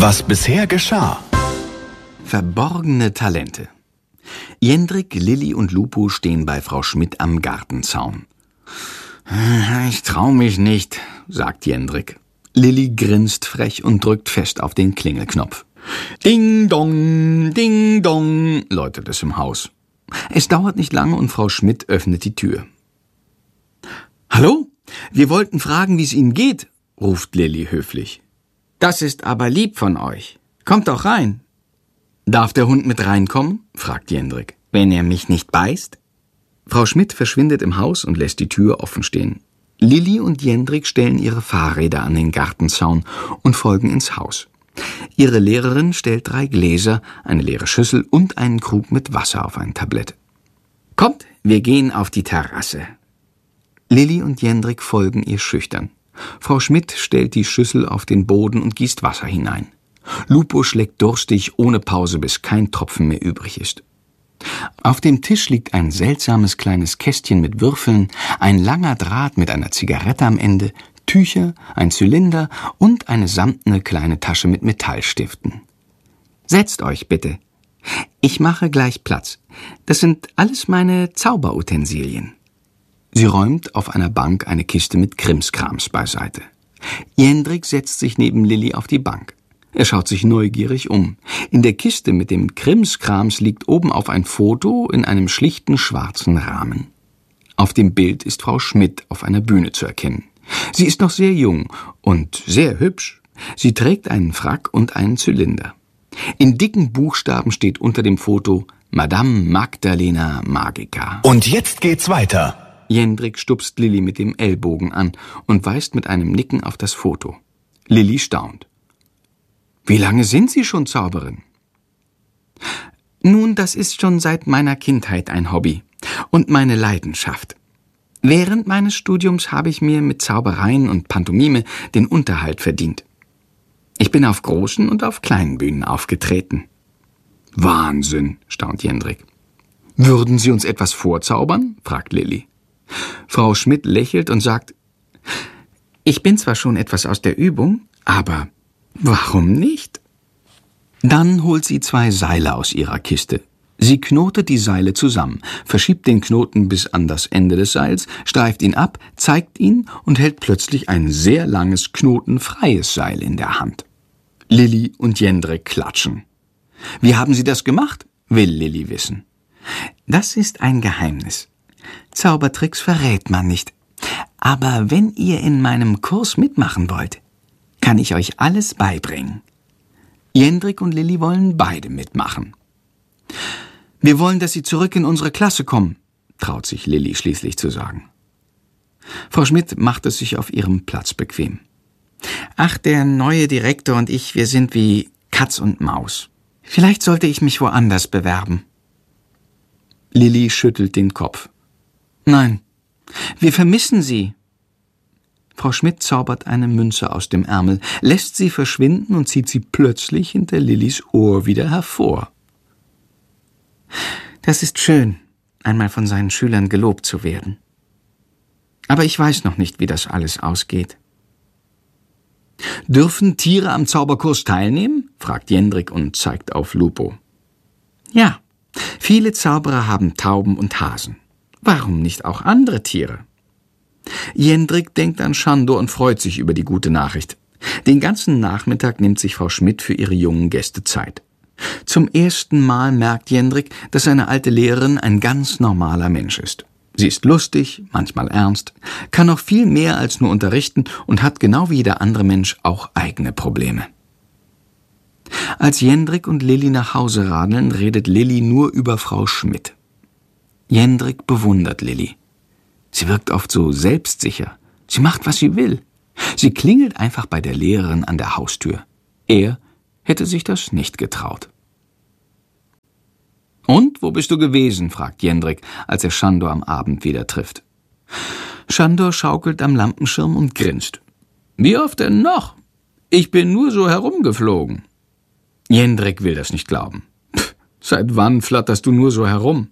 Was bisher geschah. Verborgene Talente. Jendrik, Lilli und Lupo stehen bei Frau Schmidt am Gartenzaun. »Ich trau mich nicht«, sagt Jendrik. Lilli grinst frech und drückt fest auf den Klingelknopf. »Ding dong«, läutet es im Haus. Es dauert nicht lange und Frau Schmidt öffnet die Tür. »Hallo? Wir wollten fragen, wie es Ihnen geht«, ruft Lilli höflich. »Das ist aber lieb von euch. Kommt doch rein.« »Darf der Hund mit reinkommen?« fragt Jendrik. »Wenn er mich nicht beißt?« Frau Schmidt verschwindet im Haus und lässt die Tür offen stehen. Lilli und Jendrik stellen ihre Fahrräder an den Gartenzaun und folgen ins Haus. Ihre Lehrerin stellt 3 Gläser, eine leere Schüssel und einen Krug mit Wasser auf ein Tablett. »Kommt, wir gehen auf die Terrasse.« Lilli und Jendrik folgen ihr schüchtern. Frau Schmidt stellt die Schüssel auf den Boden und gießt Wasser hinein. Lupo schlägt durstig ohne Pause, bis kein Tropfen mehr übrig ist. Auf dem Tisch liegt ein seltsames kleines Kästchen mit Würfeln, ein langer Draht mit einer Zigarette am Ende, Tücher, ein Zylinder und eine samtene kleine Tasche mit Metallstiften. »Setzt euch bitte. Ich mache gleich Platz. Das sind alles meine Zauberutensilien.« Sie räumt auf einer Bank eine Kiste mit Krimskrams beiseite. Jendrik setzt sich neben Lilli auf die Bank. Er schaut sich neugierig um. In der Kiste mit dem Krimskrams liegt oben auf ein Foto in einem schlichten schwarzen Rahmen. Auf dem Bild ist Frau Schmidt auf einer Bühne zu erkennen. Sie ist noch sehr jung und sehr hübsch. Sie trägt einen Frack und einen Zylinder. In dicken Buchstaben steht unter dem Foto Madame Magdalena Magica. Und jetzt geht's weiter. Jendrik stupst Lilli mit dem Ellbogen an und weist mit einem Nicken auf das Foto. Lilli staunt. »Wie lange sind Sie schon Zauberin?« »Nun, das ist schon seit meiner Kindheit ein Hobby und meine Leidenschaft. Während meines Studiums habe ich mir mit Zaubereien und Pantomime den Unterhalt verdient. Ich bin auf großen und auf kleinen Bühnen aufgetreten.« »Wahnsinn«, staunt Jendrik. »Würden Sie uns etwas vorzaubern?« fragt Lilli. Frau Schmidt lächelt und sagt, »Ich bin zwar schon etwas aus der Übung, aber warum nicht?« Dann holt sie 2 Seile aus ihrer Kiste. Sie knotet die Seile zusammen, verschiebt den Knoten bis an das Ende des Seils, streift ihn ab, zeigt ihn und hält plötzlich ein sehr langes, knotenfreies Seil in der Hand. Lilli und Jendrik klatschen. »Wie haben Sie das gemacht?« will Lilli wissen. »Das ist ein Geheimnis. Zaubertricks verrät man nicht. Aber wenn ihr in meinem Kurs mitmachen wollt, kann ich euch alles beibringen.« Jendrik und Lilli wollen beide mitmachen. »Wir wollen, dass Sie zurück in unsere Klasse kommen«, traut sich Lilli schließlich zu sagen. Frau Schmidt macht es sich auf ihrem Platz bequem. »Ach, der neue Direktor und ich, wir sind wie Katz und Maus. Vielleicht sollte ich mich woanders bewerben.« Lilli schüttelt den Kopf. »Nein, wir vermissen Sie.« Frau Schmidt zaubert eine Münze aus dem Ärmel, lässt sie verschwinden und zieht sie plötzlich hinter Lillis Ohr wieder hervor. »Das ist schön, einmal von seinen Schülern gelobt zu werden. Aber ich weiß noch nicht, wie das alles ausgeht.« »Dürfen Tiere am Zauberkurs teilnehmen?« fragt Jendrik und zeigt auf Lupo. »Ja, viele Zauberer haben Tauben und Hasen. Warum nicht auch andere Tiere?« Jendrik denkt an Schandor und freut sich über die gute Nachricht. Den ganzen Nachmittag nimmt sich Frau Schmidt für ihre jungen Gäste Zeit. Zum ersten Mal merkt Jendrik, dass seine alte Lehrerin ein ganz normaler Mensch ist. Sie ist lustig, manchmal ernst, kann noch viel mehr als nur unterrichten und hat genau wie jeder andere Mensch auch eigene Probleme. Als Jendrik und Lilli nach Hause radeln, redet Lilli nur über Frau Schmidt. Jendrik bewundert Lilli. Sie wirkt oft so selbstsicher. Sie macht, was sie will. Sie klingelt einfach bei der Lehrerin an der Haustür. Er hätte sich das nicht getraut. »Und, wo bist du gewesen?« fragt Jendrik, als er Schandor am Abend wieder trifft. Schandor schaukelt am Lampenschirm und grinst. »Wie oft denn noch? Ich bin nur so herumgeflogen.« Jendrik will das nicht glauben. »Seit wann flatterst du nur so herum?«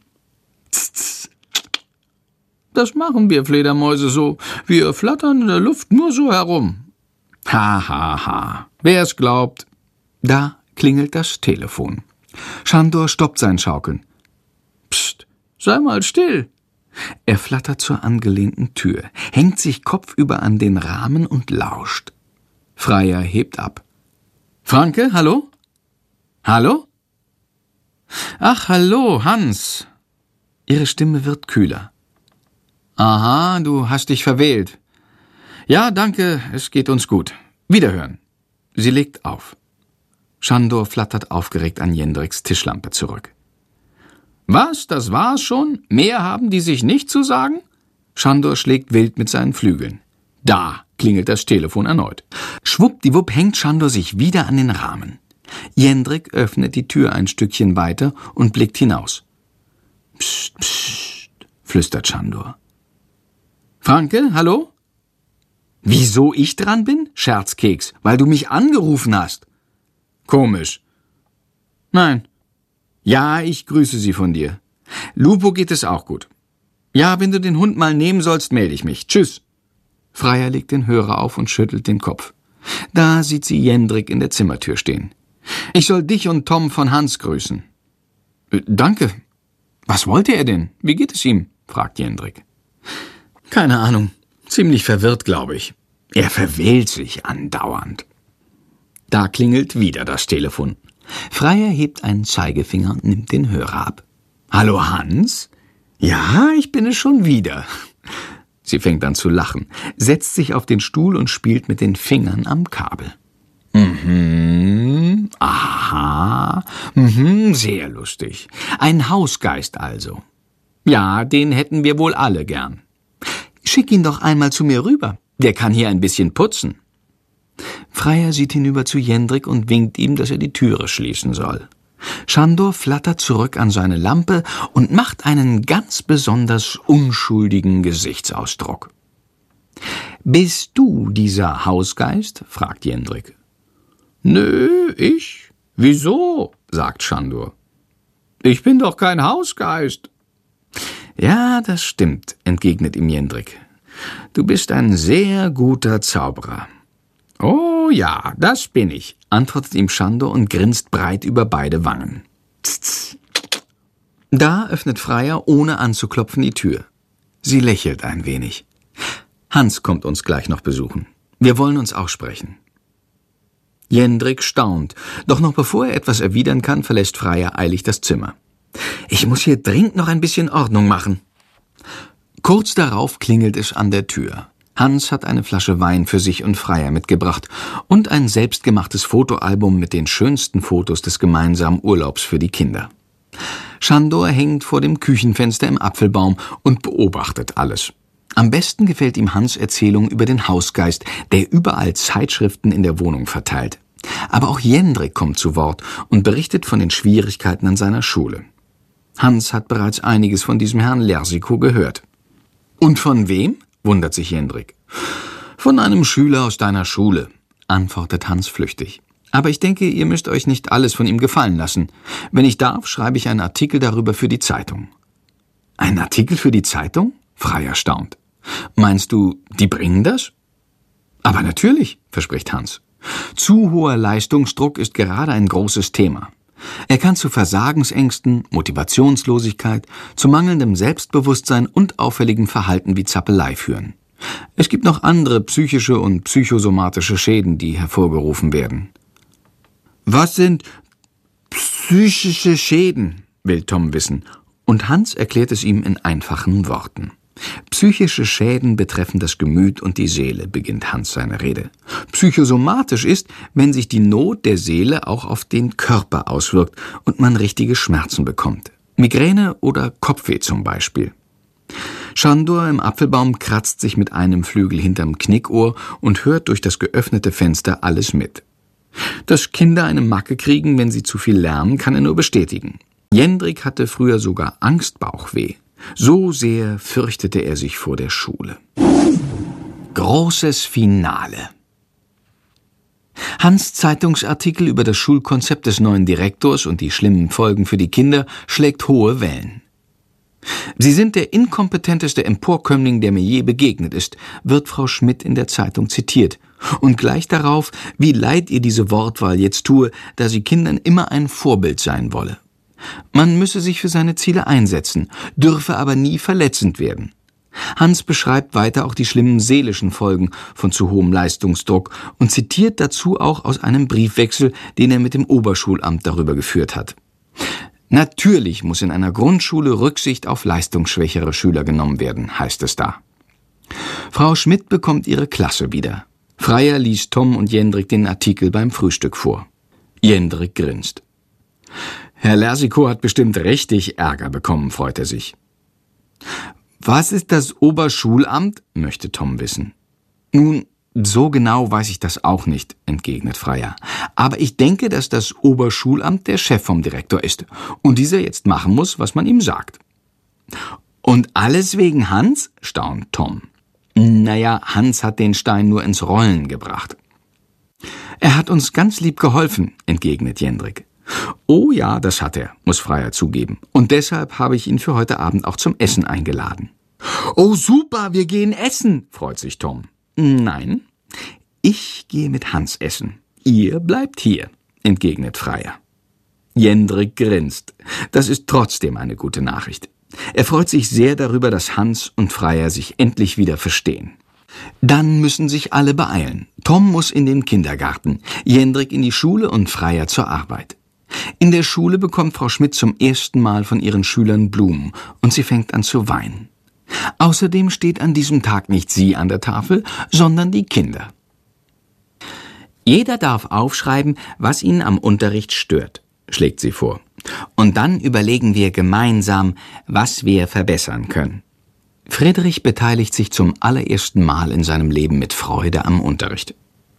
»Das machen wir Fledermäuse so. Wir flattern in der Luft nur so herum.« »Ha, ha, ha. Wer es glaubt.« Da klingelt das Telefon. Sándor stoppt sein Schaukeln. »Psst, sei mal still!« Er flattert zur angelehnten Tür, hängt sich kopfüber an den Rahmen und lauscht. Freier hebt ab. »Franke, hallo? Hallo? Ach, hallo, Hans!« Ihre Stimme wird kühler. »Aha, du hast dich verwählt. Ja, danke, es geht uns gut. Wiederhören.« Sie legt auf. Sándor flattert aufgeregt an Jendriks Tischlampe zurück. »Was, das war's schon? Mehr haben die sich nicht zu sagen?« Sándor schlägt wild mit seinen Flügeln. Da klingelt das Telefon erneut. Schwuppdiwupp hängt Sándor sich wieder an den Rahmen. Jendrik öffnet die Tür ein Stückchen weiter und blickt hinaus. »Psst, psst«, flüstert Sándor. »Franke, hallo?« »Wieso ich dran bin? Scherzkeks, weil du mich angerufen hast.« »Komisch.« »Nein.« »Ja, ich grüße Sie von dir. Lupo geht es auch gut. Ja, wenn du den Hund mal nehmen sollst, melde ich mich. Tschüss.« Freier legt den Hörer auf und schüttelt den Kopf. Da sieht sie Jendrik in der Zimmertür stehen. »Ich soll dich und Tom von Hans grüßen.« »Danke. Was wollte er denn? Wie geht es ihm?« fragt Jendrik. »Keine Ahnung. Ziemlich verwirrt, glaube ich. Er verwählt sich andauernd.« Da klingelt wieder das Telefon. Freier hebt einen Zeigefinger und nimmt den Hörer ab. »Hallo, Hans? Ja, ich bin es schon wieder.« Sie fängt an zu lachen, setzt sich auf den Stuhl und spielt mit den Fingern am Kabel. Aha, sehr lustig. Ein Hausgeist also. Ja, den hätten wir wohl alle gern. Schick ihn doch einmal zu mir rüber, der kann hier ein bisschen putzen.« Freier sieht hinüber zu Jendrik und winkt ihm, dass er die Türe schließen soll. Sándor flattert zurück an seine Lampe und macht einen ganz besonders unschuldigen Gesichtsausdruck. »Bist du dieser Hausgeist?« fragt Jendrik. »Nö, ich? Wieso?« sagt Sándor. »Ich bin doch kein Hausgeist.« »Ja, das stimmt«, entgegnet ihm Jendrik. »Du bist ein sehr guter Zauberer.« »Oh ja, das bin ich«, antwortet ihm Sándor und grinst breit über beide Wangen. Tz. Da öffnet Freier, ohne anzuklopfen, die Tür. Sie lächelt ein wenig. »Hans kommt uns gleich noch besuchen. Wir wollen uns auch sprechen.« Jendrik staunt, doch noch bevor er etwas erwidern kann, verlässt Freier eilig das Zimmer. »Ich muss hier dringend noch ein bisschen Ordnung machen.« Kurz darauf klingelt es an der Tür. Hans hat eine Flasche Wein für sich und Freier mitgebracht und ein selbstgemachtes Fotoalbum mit den schönsten Fotos des gemeinsamen Urlaubs für die Kinder. Sándor hängt vor dem Küchenfenster im Apfelbaum und beobachtet alles. Am besten gefällt ihm Hans' Erzählung über den Hausgeist, der überall Zeitschriften in der Wohnung verteilt. Aber auch Jendrik kommt zu Wort und berichtet von den Schwierigkeiten an seiner Schule. Hans hat bereits einiges von diesem Herrn Lersikow gehört. »Und von wem?« wundert sich Jendrik. »Von einem Schüler aus deiner Schule«, antwortet Hans flüchtig. »Aber ich denke, ihr müsst euch nicht alles von ihm gefallen lassen. Wenn ich darf, schreibe ich einen Artikel darüber für die Zeitung.« »Einen Artikel für die Zeitung?« Freier staunt. »Meinst du, die bringen das?« »Aber natürlich«, verspricht Hans. »Zu hoher Leistungsdruck ist gerade ein großes Thema. Er kann zu Versagensängsten, Motivationslosigkeit, zu mangelndem Selbstbewusstsein und auffälligem Verhalten wie Zappelei führen. Es gibt noch andere psychische und psychosomatische Schäden, die hervorgerufen werden.« »Was sind psychische Schäden?« will Tom wissen, und Hans erklärt es ihm in einfachen Worten. »Psychische Schäden betreffen das Gemüt und die Seele«, beginnt Hans seine Rede. »Psychosomatisch ist, wenn sich die Not der Seele auch auf den Körper auswirkt und man richtige Schmerzen bekommt. Migräne oder Kopfweh zum Beispiel.« Sándor im Apfelbaum kratzt sich mit einem Flügel hinterm Knickohr und hört durch das geöffnete Fenster alles mit. Dass Kinder eine Macke kriegen, wenn sie zu viel lernen, kann er nur bestätigen. Jendrik hatte früher sogar Angstbauchweh. So sehr fürchtete er sich vor der Schule. Großes Finale. Hans' Zeitungsartikel über das Schulkonzept des neuen Direktors und die schlimmen Folgen für die Kinder schlägt hohe Wellen. Sie sind der inkompetenteste Emporkömmling, der mir je begegnet ist, wird Frau Schmidt in der Zeitung zitiert. Und gleich darauf, wie leid ihr diese Wortwahl jetzt tue, da sie Kindern immer ein Vorbild sein wolle. Man müsse sich für seine Ziele einsetzen, dürfe aber nie verletzend werden. Hans beschreibt weiter auch die schlimmen seelischen Folgen von zu hohem Leistungsdruck und zitiert dazu auch aus einem Briefwechsel, den er mit dem Oberschulamt darüber geführt hat. Natürlich muss in einer Grundschule Rücksicht auf leistungsschwächere Schüler genommen werden, heißt es da. Frau Schmidt bekommt ihre Klasse wieder. Freier liest Tom und Jendrik den Artikel beim Frühstück vor. Jendrik grinst. Herr Lersikow hat bestimmt richtig Ärger bekommen, freut er sich. Was ist das Oberschulamt? Möchte Tom wissen. Nun, so genau weiß ich das auch nicht, entgegnet Freier. Aber ich denke, dass das Oberschulamt der Chef vom Direktor ist und dieser jetzt machen muss, was man ihm sagt. Und alles wegen Hans? Staunt Tom. Naja, Hans hat den Stein nur ins Rollen gebracht. Er hat uns ganz lieb geholfen, entgegnet Jendrik. Oh ja, das hat er, muss Freier zugeben. Und deshalb habe ich ihn für heute Abend auch zum Essen eingeladen. Oh super, wir gehen essen, freut sich Tom. Nein, ich gehe mit Hans essen. Ihr bleibt hier, entgegnet Freier. Jendrik grinst. Das ist trotzdem eine gute Nachricht. Er freut sich sehr darüber, dass Hans und Freier sich endlich wieder verstehen. Dann müssen sich alle beeilen. Tom muss in den Kindergarten, Jendrik in die Schule und Freier zur Arbeit. In der Schule bekommt Frau Schmidt zum ersten Mal von ihren Schülern Blumen und sie fängt an zu weinen. Außerdem steht an diesem Tag nicht sie an der Tafel, sondern die Kinder. Jeder darf aufschreiben, was ihn am Unterricht stört, schlägt sie vor. Und dann überlegen wir gemeinsam, was wir verbessern können. Friedrich beteiligt sich zum allerersten Mal in seinem Leben mit Freude am Unterricht.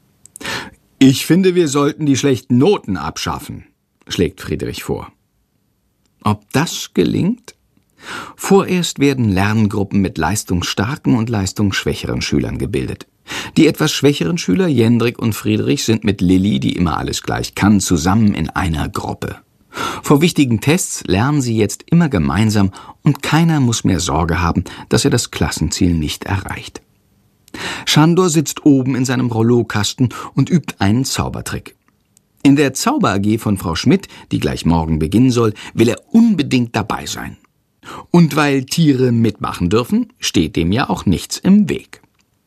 Ich finde, wir sollten die schlechten Noten abschaffen, schlägt Friedrich vor. Ob das gelingt? Vorerst werden Lerngruppen mit leistungsstarken und leistungsschwächeren Schülern gebildet. Die etwas schwächeren Schüler, Jendrik und Friedrich, sind mit Lilli, die immer alles gleich kann, zusammen in einer Gruppe. Vor wichtigen Tests lernen sie jetzt immer gemeinsam und keiner muss mehr Sorge haben, dass er das Klassenziel nicht erreicht. Schandor sitzt oben in seinem Rollokasten und übt einen Zaubertrick. In der Zauber AG von Frau Schmidt, die gleich morgen beginnen soll, will er unbedingt dabei sein. Und weil Tiere mitmachen dürfen, steht dem ja auch nichts im Weg.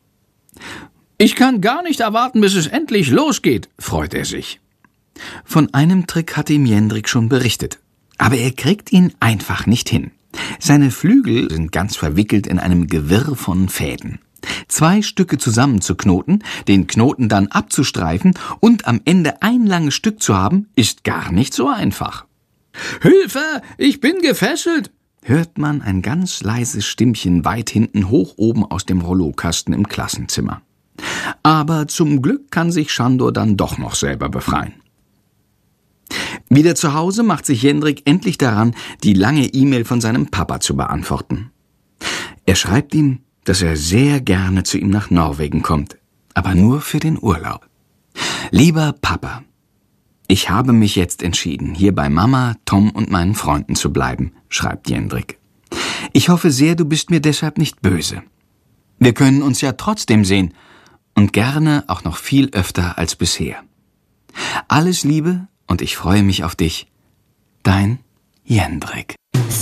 Ich kann gar nicht erwarten, bis es endlich losgeht, freut er sich. Von einem Trick hatte ihm Jendrik schon berichtet, aber er kriegt ihn einfach nicht hin. Seine Flügel sind ganz verwickelt in einem Gewirr von Fäden. 2 Stücke zusammenzuknoten, den Knoten dann abzustreifen und am Ende ein langes Stück zu haben, ist gar nicht so einfach. Hilfe, ich bin gefesselt, hört man ein ganz leises Stimmchen weit hinten hoch oben aus dem Rollokasten im Klassenzimmer. Aber zum Glück kann sich Schandor dann doch noch selber befreien. Wieder zu Hause macht sich Jendrik endlich daran, die lange E-Mail von seinem Papa zu beantworten. Er schreibt ihm, dass er sehr gerne zu ihm nach Norwegen kommt, aber nur für den Urlaub. Lieber Papa, ich habe mich jetzt entschieden, hier bei Mama, Tom und meinen Freunden zu bleiben, schreibt Jendrik. Ich hoffe sehr, du bist mir deshalb nicht böse. Wir können uns ja trotzdem sehen und gerne auch noch viel öfter als bisher. Alles Liebe und ich freue mich auf dich. Dein Jendrik.